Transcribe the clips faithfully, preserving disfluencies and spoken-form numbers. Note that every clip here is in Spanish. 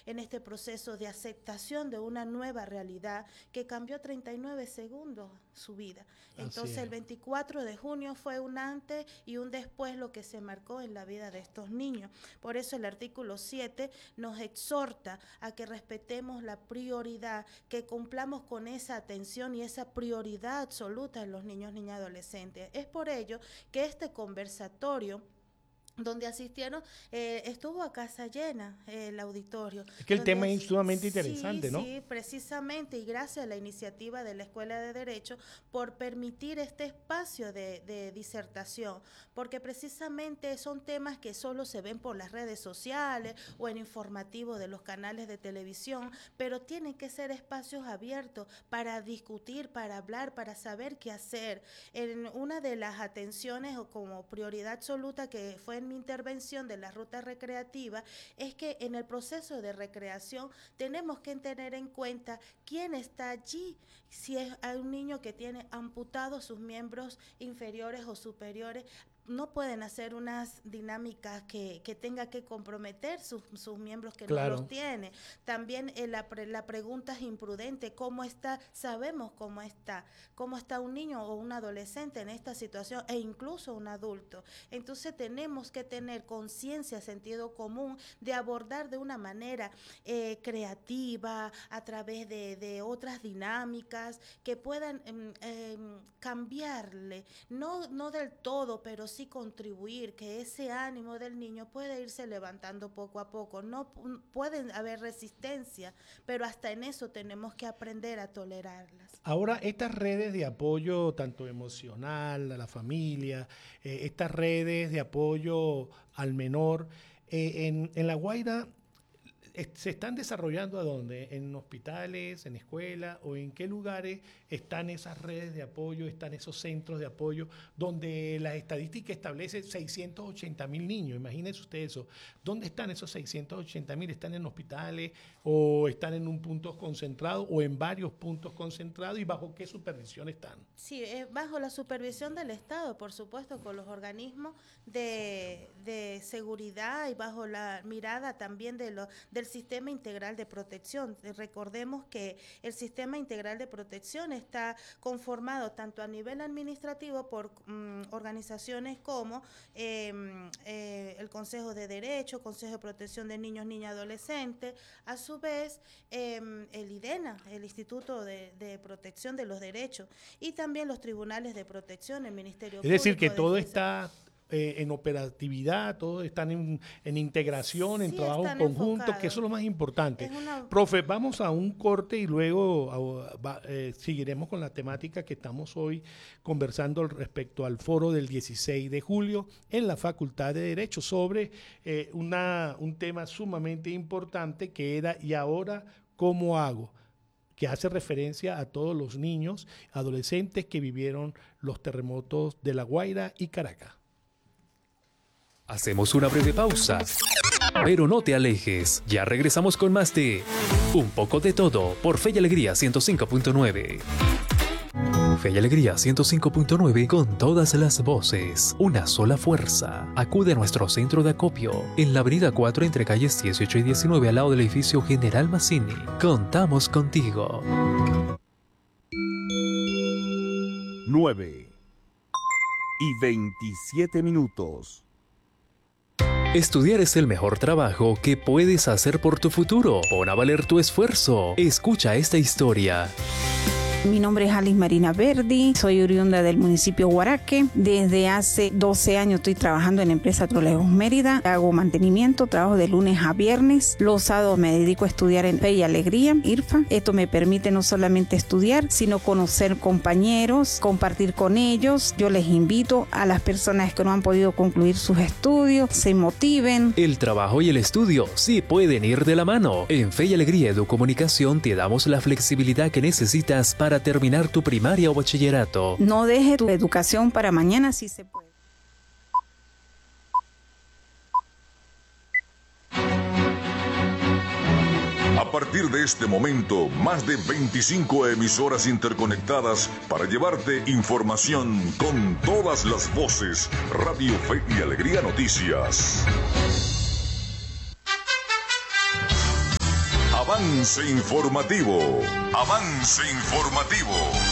en este proceso de aceptación de una nueva realidad que cambió treinta y nueve segundos su vida. Entonces el veinticuatro de junio fue un antes y un después lo que se marcó en la vida de estos niños. Por eso el artículo siete nos exhorta a que respetemos la prioridad, que cumplamos con esa atención y esa prioridad absoluta en los niños, niñas y adolescentes. Es por ello que este conversatorio donde asistieron, eh, estuvo a casa llena eh, el auditorio. Es que el donde, tema es sumamente interesante, sí, ¿no? Sí, precisamente, y gracias a la iniciativa de la Escuela de Derecho por permitir este espacio de, de disertación, porque precisamente son temas que solo se ven por las redes sociales o en informativos de los canales de televisión, pero tienen que ser espacios abiertos para discutir, para hablar, para saber qué hacer. En una de las atenciones o como prioridad absoluta que fue en mi intervención de la ruta recreativa es que en el proceso de recreación tenemos que tener en cuenta quién está allí, si es un niño que tiene amputados sus miembros inferiores o superiores. No pueden hacer unas dinámicas que, que tenga que comprometer sus, sus miembros que claro. no los tiene. También eh, la, pre, la pregunta es imprudente, ¿cómo está? Sabemos cómo está, cómo está un niño o un adolescente en esta situación e incluso un adulto. Entonces tenemos que tener conciencia, sentido común de abordar de una manera eh, creativa, a través de, de otras dinámicas que puedan eh, eh, cambiarle, no, no del todo, pero sí contribuir, que ese ánimo del niño pueda irse levantando poco a poco. No pueden haber resistencia, pero hasta en eso tenemos que aprender a tolerarlas. Ahora, estas redes de apoyo, tanto emocional, a la familia, eh, estas redes de apoyo al menor, eh, en, en La Guaira, ¿se están desarrollando a dónde? ¿En hospitales, en escuelas o en qué lugares están esas redes de apoyo, están esos centros de apoyo donde la estadística establece seiscientos ochenta mil niños? Imagínense ustedes eso. ¿Dónde están esos seiscientos ochenta mil? ¿Están en hospitales o están en un punto concentrado o en varios puntos concentrados y bajo qué supervisión están? Sí, es bajo la supervisión del Estado, por supuesto, con los organismos de, de seguridad y bajo la mirada también de lo, del Sistema Integral de Protección. Recordemos que el Sistema Integral de Protección está conformado tanto a nivel administrativo por um, organizaciones como eh, eh, el Consejo de Derecho, Consejo de Protección de Niños, Niñas y Adolescentes, a su vez eh, el IDENA, el Instituto de, de Protección de los Derechos, y también los tribunales de protección, el Ministerio Público. Es decir, que todo está Eh, en operatividad, todos están en, en integración, sí, en trabajo conjunto, enfocados. Que eso es lo más importante. Una... Profe, vamos a un corte y luego a, va, eh, seguiremos con la temática que estamos hoy conversando respecto al foro del dieciséis de julio en la Facultad de Derecho sobre eh, una, un tema sumamente importante que era ¿y ahora cómo hago?, que hace referencia a todos los niños, adolescentes que vivieron los terremotos de La Guaira y Caracas. Hacemos una breve pausa, pero no te alejes, ya regresamos con más de Un poco de todo por Fe y Alegría ciento cinco punto nueve. Fe y Alegría ciento cinco punto nueve con todas las voces, una sola fuerza. Acude a nuestro centro de acopio en la avenida cuatro entre calles dieciocho y diecinueve al lado del edificio General Mazzini. Contamos contigo. nueve y veintisiete minutos. Estudiar es el mejor trabajo que puedes hacer por tu futuro. Pon a valer tu esfuerzo. Escucha esta historia. Mi nombre es Alice Marina Verdi, soy oriunda del municipio Guaraque. Desde hace doce años estoy trabajando en la empresa Trolejos Mérida. Hago mantenimiento, trabajo de lunes a viernes. Los sábados me dedico a estudiar en Fe y Alegría, I R F A. Esto me permite no solamente estudiar, sino conocer compañeros, compartir con ellos. Yo les invito a las personas que no han podido concluir sus estudios, se motiven. El trabajo y el estudio sí pueden ir de la mano. En Fe y Alegría Educomunicación te damos la flexibilidad que necesitas para para terminar tu primaria o bachillerato. No deje tu educación para mañana si se puede. A partir de este momento, más de veinticinco emisoras interconectadas para llevarte información con todas las voces. Radio Fe y Alegría Noticias. Avance informativo. Avance informativo.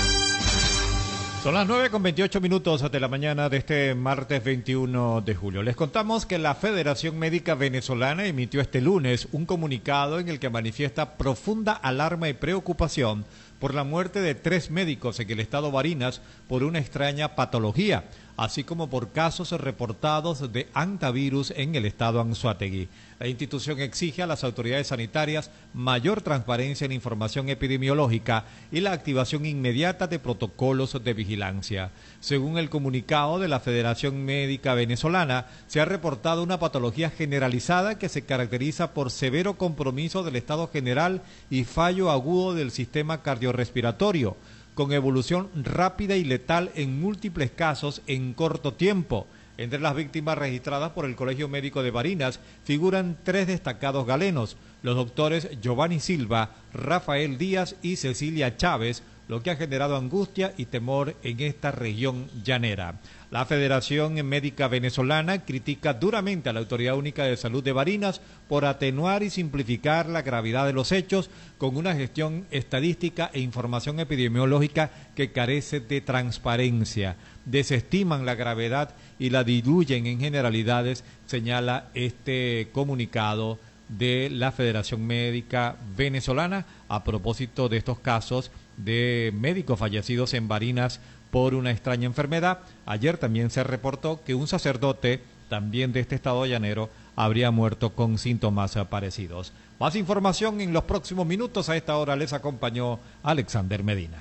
Son las nueve con veintiocho minutos de la mañana de este martes veintiuno de julio. Les contamos que la Federación Médica Venezolana emitió este lunes un comunicado en el que manifiesta profunda alarma y preocupación por la muerte de tres médicos en el estado Barinas por una extraña patología, así como por casos reportados de hantavirus en el estado Anzoátegui. La institución exige a las autoridades sanitarias mayor transparencia en la información epidemiológica y la activación inmediata de protocolos de vigilancia. Según el comunicado de la Federación Médica Venezolana, se ha reportado una patología generalizada que se caracteriza por severo compromiso del estado general y fallo agudo del sistema cardiorrespiratorio, con evolución rápida y letal en múltiples casos en corto tiempo. Entre las víctimas registradas por el Colegio Médico de Barinas figuran tres destacados galenos, los doctores Giovanni Silva, Rafael Díaz y Cecilia Chávez, lo que ha generado angustia y temor en esta región llanera. La Federación Médica Venezolana critica duramente a la Autoridad Única de Salud de Barinas por atenuar y simplificar la gravedad de los hechos con una gestión estadística e información epidemiológica que carece de transparencia. Desestiman la gravedad y la diluyen en generalidades, señala este comunicado de la Federación Médica Venezolana a propósito de estos casos de médicos fallecidos en Barinas por una extraña enfermedad. Ayer también se reportó que un sacerdote, también de este estado llanero, habría muerto con síntomas parecidos. Más información en los próximos minutos. A esta hora les acompañó Alexander Medina.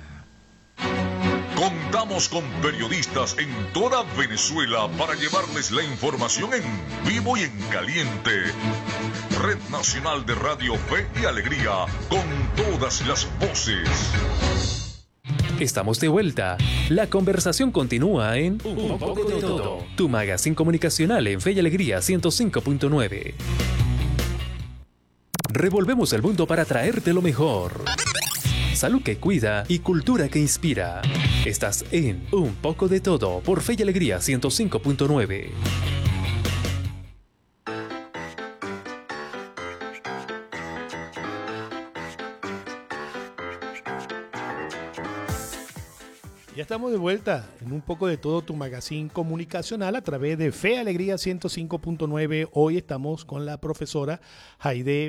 Contamos con periodistas en toda Venezuela para llevarles la información en vivo y en caliente. Red Nacional de Radio Fe y Alegría, con todas las voces. Estamos de vuelta. La conversación continúa en Un poco de todo. Tu magazine comunicacional en Fe y Alegría ciento cinco punto nueve. Revolvemos el mundo para traerte lo mejor. Salud que cuida y cultura que inspira. Estás en Un poco de todo por Fe y Alegría ciento cinco punto nueve. Ya estamos de vuelta en Un poco de todo, tu magazine comunicacional a través de Fe Alegría ciento cinco punto nueve. Hoy estamos con la profesora Jaide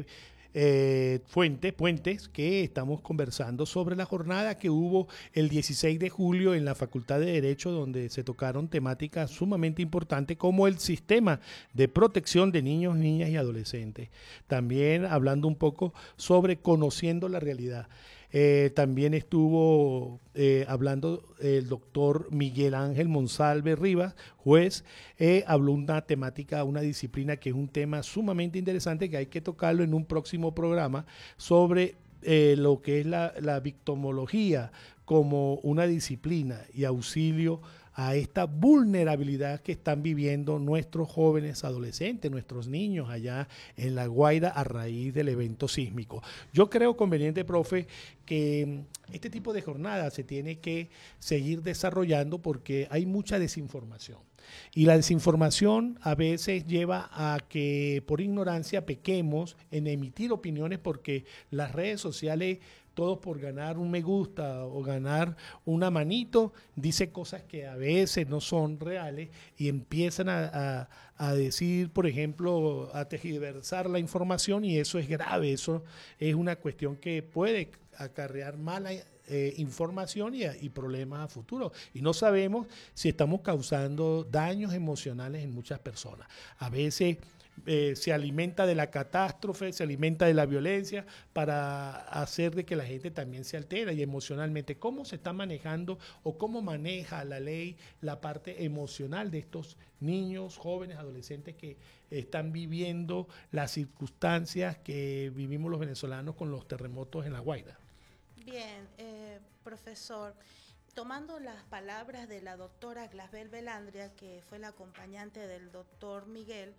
eh, Fuentes, Puentes, que estamos conversando sobre la jornada que hubo el dieciséis de julio en la Facultad de Derecho, donde se tocaron temáticas sumamente importantes como el sistema de protección de niños, niñas y adolescentes. También hablando un poco sobre conociendo la realidad. Eh, también estuvo eh, hablando el doctor Miguel Ángel Monsalve Rivas, juez, eh, habló una temática, una disciplina que es un tema sumamente interesante que hay que tocarlo en un próximo programa sobre eh, lo que es la, la victimología como una disciplina y auxilio a esta vulnerabilidad que están viviendo nuestros jóvenes adolescentes, nuestros niños allá en La Guaira a raíz del evento sísmico. Yo creo conveniente, profe, que este tipo de jornadas se tiene que seguir desarrollando porque hay mucha desinformación. Y la desinformación a veces lleva a que por ignorancia pequemos en emitir opiniones porque las redes sociales, todos por ganar un me gusta o ganar una manito, dice cosas que a veces no son reales y empiezan a, a, a decir, por ejemplo, a tergiversar la información, y eso es grave, eso es una cuestión que puede acarrear mala eh, información y, y problemas a futuro. Y no sabemos si estamos causando daños emocionales en muchas personas. A veces Eh, se alimenta de la catástrofe, se alimenta de la violencia para hacer de que la gente también se altera y emocionalmente. ¿Cómo se está manejando o cómo maneja la ley la parte emocional de estos niños, jóvenes, adolescentes que están viviendo las circunstancias que vivimos los venezolanos con los terremotos en La Guaira? Bien, eh, profesor, tomando las palabras de la doctora Glasbel Velandria, que fue la acompañante del doctor Miguel,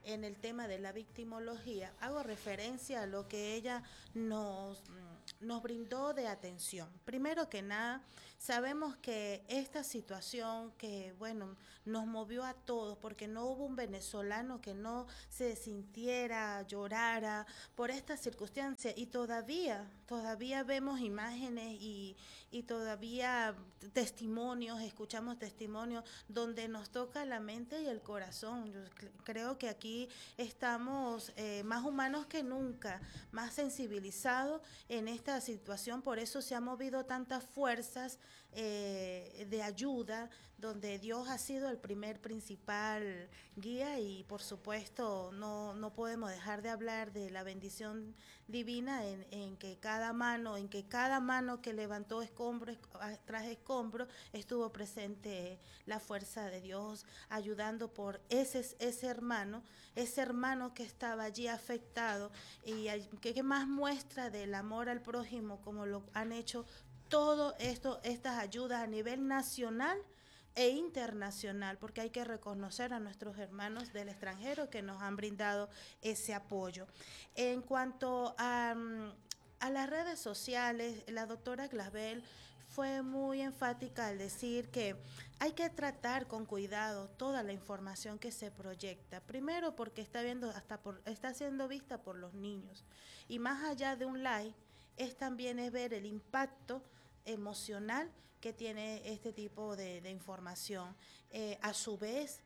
en el tema de la victimología, hago referencia a lo que ella nos, nos brindó de atención. Primero que nada, sabemos que esta situación que, bueno, nos movió a todos, porque no hubo un venezolano que no se sintiera, llorara por esta circunstancia, y todavía, todavía vemos imágenes y, y todavía testimonios, escuchamos testimonios donde nos toca la mente y el corazón. Yo creo que aquí estamos eh, más humanos que nunca, más sensibilizados en esta situación, por eso se han movido tantas fuerzas eh, de ayuda, donde Dios ha sido el primer principal guía, y por supuesto no, no podemos dejar de hablar de la bendición divina en, en que cada mano, en que cada mano que levantó escombros tras escombros estuvo presente la fuerza de Dios, ayudando por ese, ese hermano, ese hermano que estaba allí afectado, y que, que más muestra del amor al prójimo, como lo han hecho todo esto, estas ayudas a nivel nacional e internacional, porque hay que reconocer a nuestros hermanos del extranjero que nos han brindado ese apoyo. En cuanto a, a las redes sociales, la doctora Glasbel fue muy enfática al decir que hay que tratar con cuidado toda la información que se proyecta. Primero, porque está viendo hasta por, está siendo vista por los niños, y más allá de un like, es también es ver el impacto emocional que tiene este tipo de, de información. Eh, a su vez,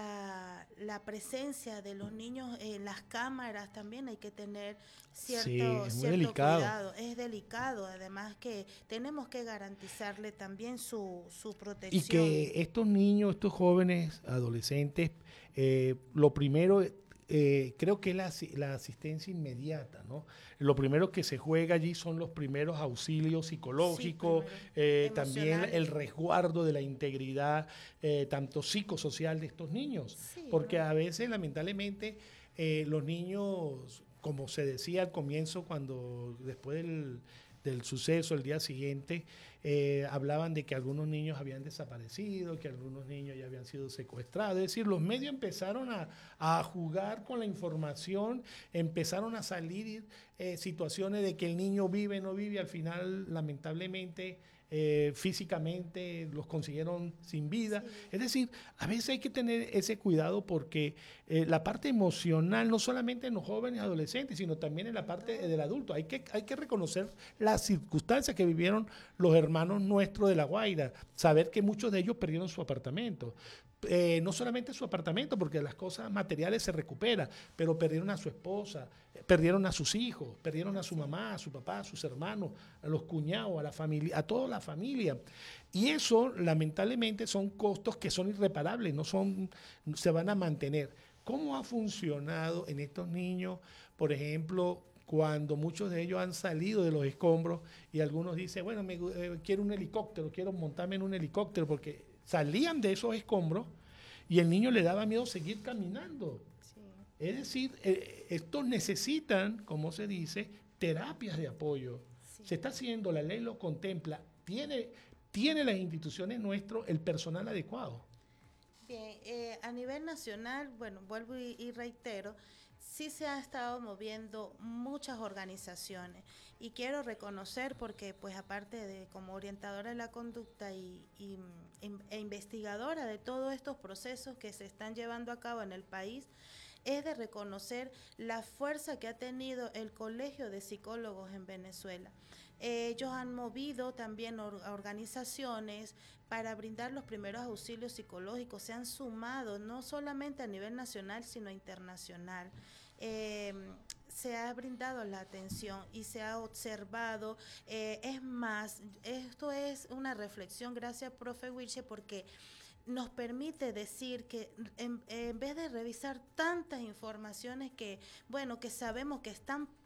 la, la presencia de los niños en las cámaras también hay que tener cierto, sí, es muy cierto delicado. cuidado. Es delicado, además que tenemos que garantizarle también su, su protección. Y que estos niños, estos jóvenes, adolescentes, eh, lo primero... Eh, creo que es la, la asistencia inmediata, ¿no? Lo primero que se juega allí son los primeros auxilios psicológicos, sí, eh, también el resguardo de la integridad, eh, tanto psicosocial de estos niños, sí, porque ¿no? A veces, lamentablemente, eh, los niños, como se decía al comienzo, cuando después del, del suceso, el día siguiente, eh, hablaban de que algunos niños habían desaparecido, que algunos niños ya habían sido secuestrados. Es decir, los medios empezaron a, a jugar con la información, empezaron a salir eh, situaciones de que el niño vive, no vive, al final, lamentablemente, Eh, físicamente los consiguieron sin vida. Sí. Es decir, a veces hay que tener ese cuidado, porque eh, la parte emocional, no solamente en los jóvenes adolescentes, sino también en la parte del adulto. Hay que, hay que reconocer las circunstancias que vivieron los hermanos nuestros de La Guaira, saber que muchos de ellos perdieron su apartamento. Eh, no solamente su apartamento, porque las cosas materiales se recuperan, pero perdieron a su esposa, perdieron a sus hijos, perdieron a su mamá, a su papá, a sus hermanos, a los cuñados, a la familia, a toda la familia. Y eso, lamentablemente, son costos que son irreparables, no son, se van a mantener. ¿Cómo ha funcionado en estos niños, por ejemplo, cuando muchos de ellos han salido de los escombros y algunos dicen, bueno, me, eh, quiero un helicóptero, quiero montarme en un helicóptero, porque salían de esos escombros y el niño le daba miedo seguir caminando? Sí. Es decir, eh, estos necesitan, como se dice, terapias de apoyo. Sí. Se está haciendo, la ley lo contempla, tiene, tiene las instituciones nuestras el personal adecuado. Bien, eh, a nivel nacional, bueno, vuelvo y, y reitero, sí se ha estado moviendo muchas organizaciones, y quiero reconocer, porque pues aparte de como orientadora de la conducta y, y, e investigadora de todos estos procesos que se están llevando a cabo en el país, es de reconocer la fuerza que ha tenido el Colegio de Psicólogos en Venezuela. Ellos han movido también or- organizaciones para brindar los primeros auxilios psicológicos, se han sumado no solamente a nivel nacional, sino internacional. Eh, se ha brindado la atención y se ha observado, eh, es más, esto es una reflexión, gracias, profe Wilche, porque nos permite decir que en, en vez de revisar tantas informaciones que, bueno, que sabemos que están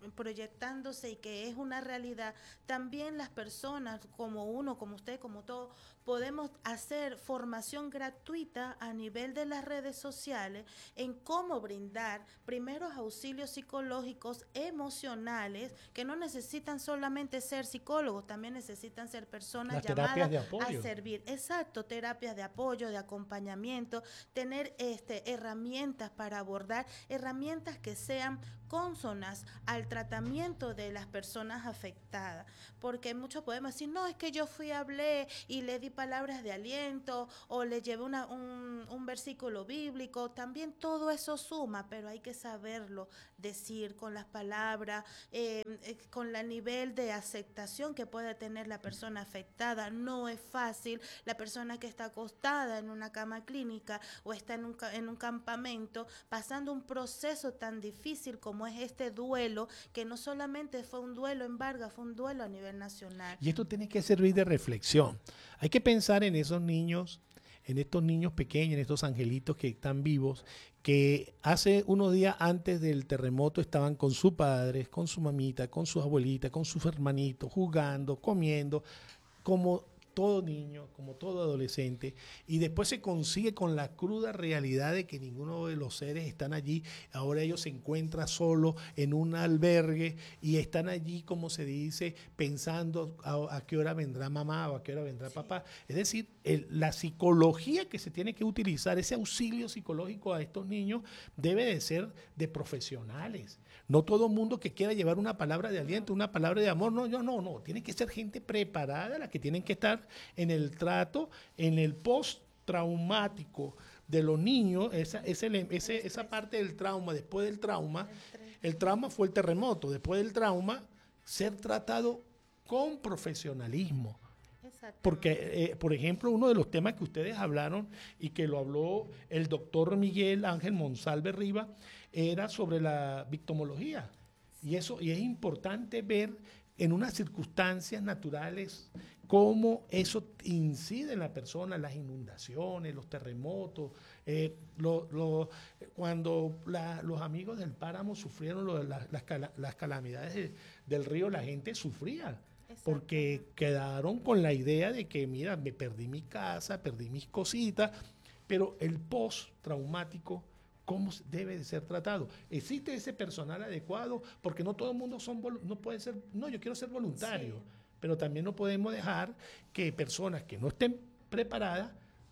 proyectándose y que es una realidad, también las personas como uno, como usted, como todo, podemos hacer formación gratuita a nivel de las redes sociales en cómo brindar primeros auxilios psicológicos emocionales, que no necesitan solamente ser psicólogos, también necesitan ser personas las llamadas de apoyo. a servir. Exacto, terapias de apoyo, de acompañamiento, tener este, herramientas para abordar, herramientas que sean cónsonas al tratamiento de las personas afectadas, porque muchos podemos decir, no, es que yo fui, hablé y le di palabras de aliento o le llevé una, un, un versículo bíblico, también todo eso suma, pero hay que saberlo decir con las palabras, eh, eh, con el nivel de aceptación que puede tener la persona afectada. No es fácil, la persona que está acostada en una cama clínica o está en un, en un campamento pasando un proceso tan difícil como es este duelo, que no solamente fue un duelo en Vargas, fue un duelo a nivel nacional. Y esto tiene que servir de reflexión. Hay que pensar en esos niños, en estos niños pequeños, en estos angelitos que están vivos, que hace unos días antes del terremoto estaban con sus padres, con su mamita, con sus abuelitas, con sus hermanitos, jugando, comiendo, como todo niño, como todo adolescente, y después se consigue con la cruda realidad de que ninguno de los seres están allí. Ahora ellos se encuentran solos en un albergue y están allí, como se dice, pensando a, a qué hora vendrá mamá o a qué hora vendrá sí. papá. Es decir, el, la psicología que se tiene que utilizar, ese auxilio psicológico a estos niños, debe de ser de profesionales. No todo mundo que quiera llevar una palabra de aliento, una palabra de amor, no, yo no, no, tiene que ser gente preparada, la que tienen que estar en el trato, en el post-traumático de los niños, esa, ese, ese, esa parte del trauma, después del trauma, el trauma fue el terremoto, después del trauma, ser tratado con profesionalismo. Porque, eh, por ejemplo, uno de los temas que ustedes hablaron y que lo habló el doctor Miguel Ángel Monsalve Rivas, era sobre la victimología. Y eso, y es importante ver en unas circunstancias naturales cómo eso incide en la persona, las inundaciones, los terremotos, eh, lo, lo, cuando la, los amigos del páramo sufrieron lo de la, las, las calamidades de, del río, la gente sufría. Porque quedaron con la idea de que, mira, me perdí mi casa, perdí mis cositas, pero el post-traumático, ¿cómo debe de ser tratado? ¿Existe ese personal adecuado? Porque no todo el mundo son, no puede ser, no, yo quiero ser voluntario, sí. Pero también no podemos dejar que personas que no estén preparadas,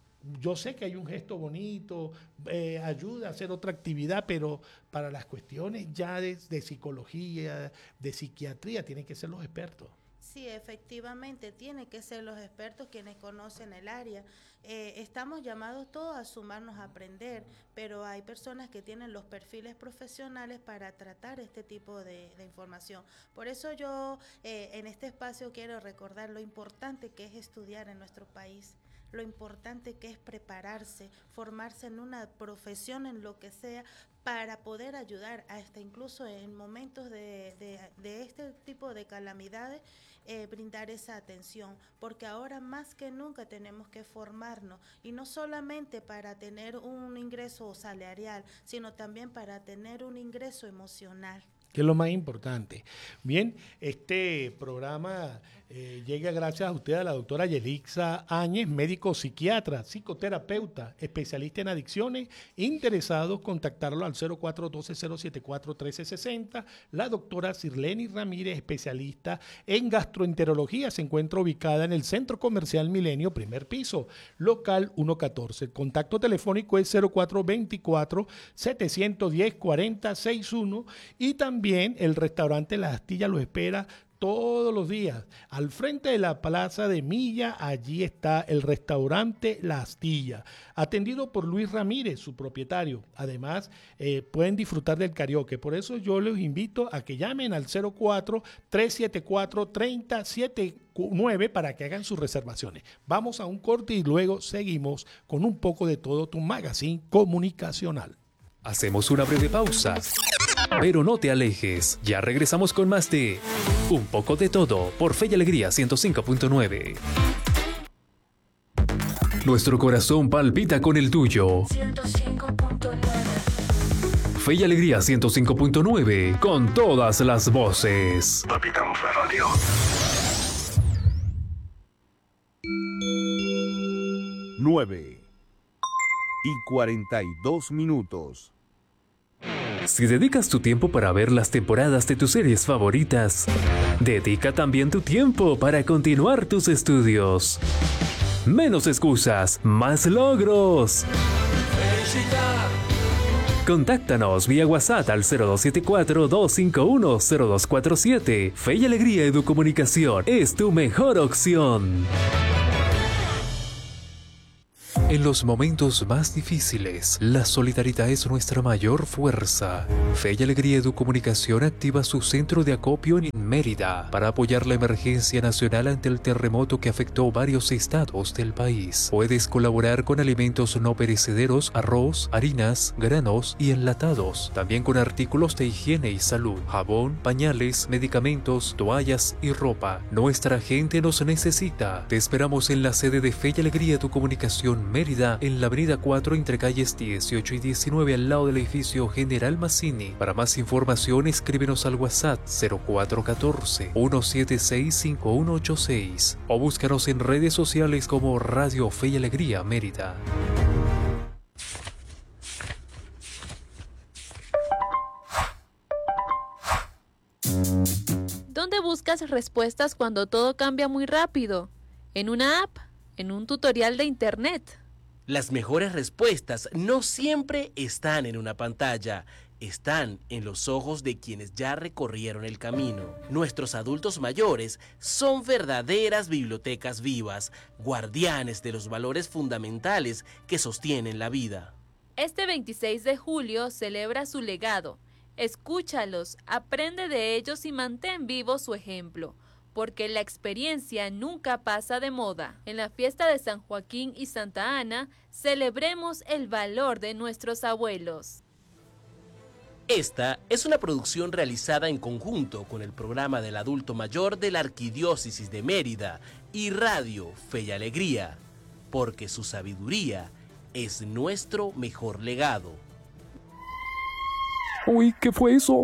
yo sé que hay un gesto bonito, eh, ayuda a hacer otra actividad, pero para las cuestiones ya de, de psicología, de psiquiatría, tienen que ser los expertos. Sí, efectivamente, tienen que ser los expertos quienes conocen el área. Eh, estamos llamados todos a sumarnos a aprender, pero hay personas que tienen los perfiles profesionales para tratar este tipo de, de información. Por eso yo eh, en este espacio quiero recordar lo importante que es estudiar en nuestro país, lo importante que es prepararse, formarse en una profesión, en lo que sea, para poder ayudar hasta incluso en momentos de, de, de este tipo de calamidades, eh, brindar esa atención, porque ahora más que nunca tenemos que formarnos, y no solamente para tener un ingreso salarial, sino también para tener un ingreso emocional. Que es lo más importante. Bien, este programa eh, llega gracias a usted, a la doctora Yelixa Áñez, médico psiquiatra, psicoterapeuta, especialista en adicciones, interesados, contactarlo al cero cuatro uno dos, cero siete cuatro, uno tres seis cero. La doctora Sirleni Ramírez, especialista en gastroenterología, se encuentra ubicada en el Centro Comercial Milenio, primer piso, local ciento catorce. El contacto telefónico es cero cuatro dos cuatro, siete uno cero, cuatro cero seis uno, y también También el restaurante La Astilla lo espera todos los días. Al frente de la Plaza de Milla, allí está el restaurante La Astilla, atendido por Luis Ramírez, su propietario. Además, eh, pueden disfrutar del karaoke. Por eso yo les invito a que llamen al cero cuatro, tres siete cuatro, tres cero siete nueve para que hagan sus reservaciones. Vamos a un corte y luego seguimos con un poco de todo tu magazine comunicacional. Hacemos una breve pausa, pero no te alejes. Ya regresamos con más de Un poco de todo por Fe y Alegría ciento cinco punto nueve. Nuestro corazón palpita con el tuyo. ciento cinco punto nueve. Fe y Alegría ciento cinco punto nueve, con todas las voces. Palpitamos la radio. nueve y cuarenta y dos minutos. Si dedicas tu tiempo para ver las temporadas de tus series favoritas, dedica también tu tiempo para continuar tus estudios. Menos excusas, más logros. Contáctanos vía WhatsApp al cero dos siete cuatro, dos cinco uno, cero dos cuatro siete. Fe y Alegría Educomunicación es tu mejor opción. En los momentos más difíciles, la solidaridad es nuestra mayor fuerza. Fe y Alegría Educomunicación activa su centro de acopio en Mérida para apoyar la emergencia nacional ante el terremoto que afectó varios estados del país. Puedes colaborar con alimentos no perecederos, arroz, harinas, granos y enlatados. También con artículos de higiene y salud, jabón, pañales, medicamentos, toallas y ropa. Nuestra gente nos necesita. Te esperamos en la sede de Fe y Alegría Educomunicación Mérida, en la avenida cuatro entre calles dieciocho y diecinueve al lado del edificio General Mazzini. Para más información escríbenos al WhatsApp cero cuatro uno cuatro, uno siete seis, cinco uno ocho seis o búscanos en redes sociales como Radio Fe y Alegría Mérida. ¿Dónde buscas respuestas cuando todo cambia muy rápido? ¿En una app? ¿En un tutorial de internet? Las mejores respuestas no siempre están en una pantalla, están en los ojos de quienes ya recorrieron el camino. Nuestros adultos mayores son verdaderas bibliotecas vivas, guardianes de los valores fundamentales que sostienen la vida. Este veintiséis de julio celebra su legado. Escúchalos, aprende de ellos y mantén vivo su ejemplo, porque la experiencia nunca pasa de moda. En la fiesta de San Joaquín y Santa Ana, celebremos el valor de nuestros abuelos. Esta es una producción realizada en conjunto con el programa del adulto mayor de la Arquidiócesis de Mérida y Radio Fe y Alegría, porque su sabiduría es nuestro mejor legado. Uy, ¿qué fue eso?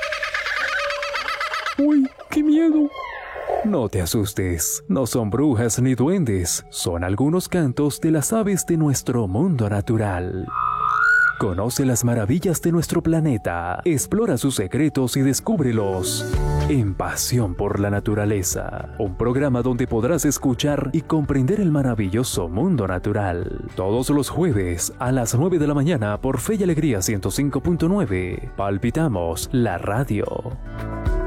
Uy, qué miedo. No te asustes, no son brujas ni duendes, son algunos cantos de las aves de nuestro mundo natural. Conoce las maravillas de nuestro planeta, explora sus secretos y descúbrelos en Pasión por la Naturaleza, un programa donde podrás escuchar y comprender el maravilloso mundo natural. Todos los jueves a las nueve de la mañana por Fe y Alegría ciento cinco punto nueve. Palpitamos la radio.